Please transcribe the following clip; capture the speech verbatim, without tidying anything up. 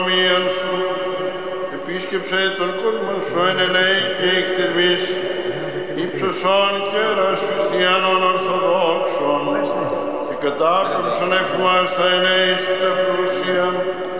Μίαν σου, επίσκεψε τον κόσμο σου εν ελέη και εκτιμής, ύψωσον και έρας χριστιανών ορθοδόξων, και κατάπτωξον εφημάς τα ελέη σου τα πλούσια,